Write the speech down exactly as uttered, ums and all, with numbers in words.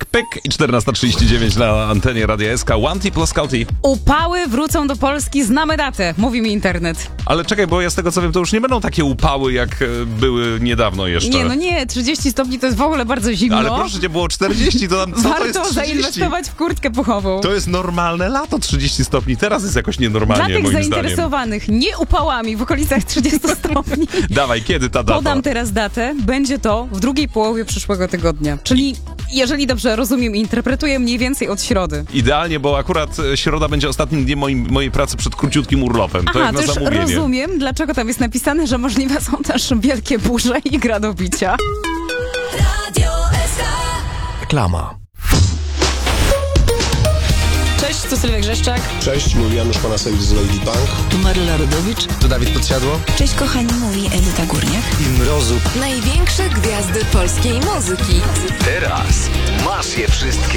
pyk i czternasta trzydzieści dziewięć na antenie Radia S K. One T plus Kauti. Upały wrócą do Polski, znamy datę, mówi mi internet. Ale czekaj, bo ja z tego co wiem, to już nie będą takie upały, jak e, były niedawno jeszcze. Nie, no nie, trzydzieści stopni to jest w ogóle bardzo zimno. Ale proszę cię, było czterdzieści, to tam co to jest Warto trzydzieści? zainwestować w kurtkę puchową. To jest normalne lato, trzydzieści stopni. Teraz jest jakoś nienormalnie, Dla tych moim zdaniem. zainteresowanych nie upałami w okolicach trzydziestu stopni. Dawaj, kiedy ta data? Podam teraz datę. Będzie to w drugiej połowie przyszłego tygodnia. Czyli, jeżeli dobrze rozumiem i interpretuję, mniej więcej od środy. Idealnie, bo akurat e, środa będzie ostatnim dniem moim, mojej pracy przed króciutkim urlopem. To Aha, jak to na już zamówienie. rozumiem, dlaczego tam jest napisane, że możliwe są też wielkie burze i gradobicia. Reklama. Cześć, tu Sylwia Grzeszczak. Cześć, mówi Janusz Panasewicz z Lady Bank. Tu Maryla Rodowicz. To Dawid Podsiadło. Cześć kochani, mówi Edyta Górniak. I Mrozu. Największe gwiazdy polskiej muzyki. Teraz masz je wszystkie.